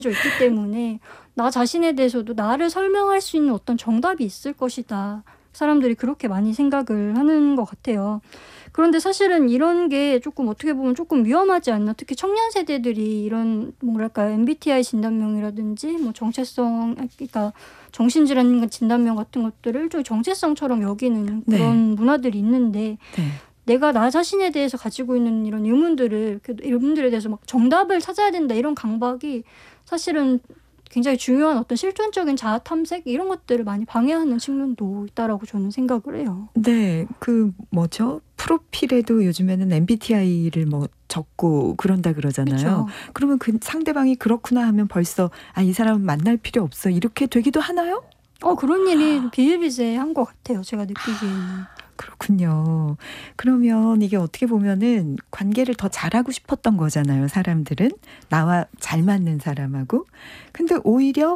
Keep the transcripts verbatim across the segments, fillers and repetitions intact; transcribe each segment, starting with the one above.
있기 때문에 나 자신에 대해서도 나를 설명할 수 있는 어떤 정답이 있을 것이다. 사람들이 그렇게 많이 생각을 하는 것 같아요. 그런데 사실은 이런 게 조금 어떻게 보면 조금 위험하지 않나. 특히 청년 세대들이 이런 뭐랄까 엠비티아이 진단명이라든지 뭐 정체성 그러니까 정신질환 진단명 같은 것들을 좀 정체성처럼 여기는 그런 네. 문화들이 있는데 네. 내가 나 자신에 대해서 가지고 있는 이런 의문들을 그 의문들에 대해서 막 정답을 찾아야 된다 이런 강박이 사실은 굉장히 중요한 어떤 실존적인 자아 탐색 이런 것들을 많이 방해하는 측면도 있다라고 저는 생각을 해요. 네. 그 뭐죠? 프로필에도 요즘에는 엠비티아이를 뭐 적고 그런다 그러잖아요. 그쵸. 그러면 그 상대방이 그렇구나 하면 벌써 '아 이 사람은 만날 필요 없어.' 이렇게 되기도 하나요? 어 그런 일이 비일비재한 것 같아요, 제가 느끼기에는. 그렇군요. 그러면 이게 어떻게 보면은 관계를 더 잘하고 싶었던 거잖아요, 사람들은. 나와 잘 맞는 사람하고. 근데 오히려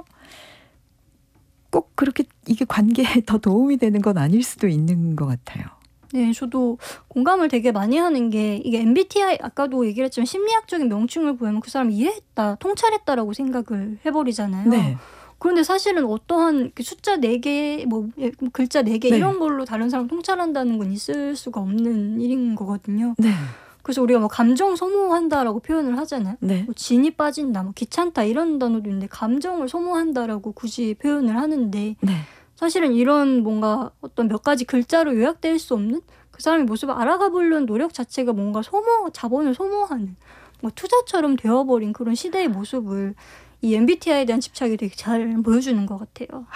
꼭 그렇게 이게 관계에 더 도움이 되는 건 아닐 수도 있는 것 같아요. 네. 저도 공감을 되게 많이 하는 게 이게 엠비티아이 아까도 얘기를 했지만 심리학적인 명칭을 보면 그 사람이 이해했다, 통찰했다라고 생각을 해 버리잖아요. 네. 그런데 사실은 어떠한 그 숫자 네 개 뭐 예 글자 네 개 네. 이런 걸로 다른 사람을 통찰한다는 건 있을 수가 없는 일인 거거든요. 네. 그래서 우리가 뭐 감정 소모한다라고 표현을 하잖아요. 네. 뭐 진이 빠진다, 뭐 귀찮다 이런 단어도 있는데 감정을 소모한다라고 굳이 표현을 하는데 네. 사실은 이런 뭔가 어떤 몇 가지 글자로 요약될 수 없는 그 사람의 모습을 알아가 보려는 노력 자체가 뭔가 소모 자본을 소모하는 뭐 투자처럼 되어 버린 그런 시대의 모습을 이 엠비티아이에 대한 집착이 되게 잘 보여주는 것 같아요.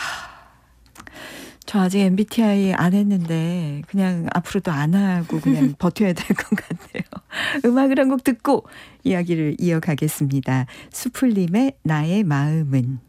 저 아직 엠비티아이 안 했는데 그냥 앞으로도 안 하고 그냥 버텨야 될 것 같네요. 음악을 한 곡 듣고 이야기를 이어가겠습니다. 수풀님의 나의 마음은.